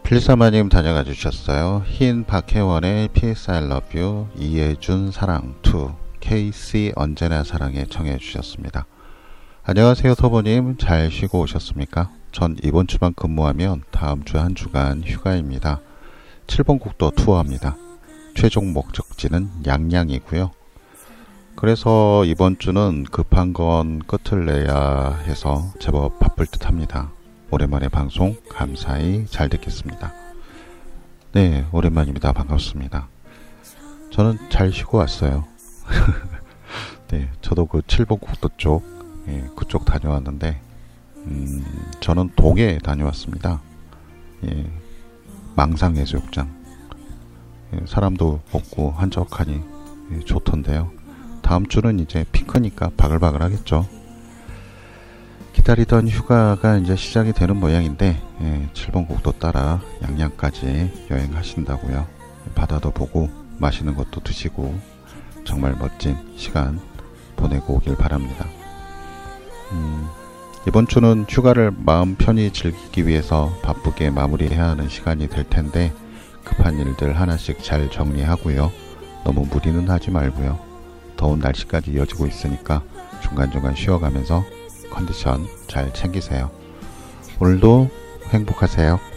필사마님 다녀가 주셨어요. 흰 박혜원의 PS I Love You, 이해준 사랑 2, KC 언제나 사랑에 청해 주셨습니다. 안녕하세요 토보님, 잘 쉬고 오셨습니까? 전 이번 주만 근무하면 다음 주 한 주간 휴가입니다. 7번 국도 투어합니다. 최종 목적지는 양양이고요. 그래서 이번 주는 급한 건 끝을 내야 해서 제법 바쁠 듯 합니다. 오랜만에 방송 감사히 잘 듣겠습니다. 네, 오랜만입니다. 반갑습니다. 저는 잘 쉬고 왔어요. 네, 저도 그 7번 국도 쪽, 그쪽 다녀왔는데, 저는 동해 다녀왔습니다. 망상해수욕장. 사람도 없고 한적하니 좋던데요. 다음 주는 이제 피크니까 바글바글 하겠죠. 기다리던 휴가가 이제 시작이 되는 모양인데 7번 국도 따라 양양까지 여행하신다고요. 바다도 보고 맛있는 것도 드시고 정말 멋진 시간 보내고 오길 바랍니다. 이번 주는 휴가를 마음 편히 즐기기 위해서 바쁘게 마무리해야 하는 시간이 될 텐데 급한 일들 하나씩 잘 정리하고요. 너무 무리는 하지 말고요. 더운 날씨까지 이어지고 있으니까 중간중간 쉬어가면서 컨디션 잘 챙기세요. 오늘도 행복하세요.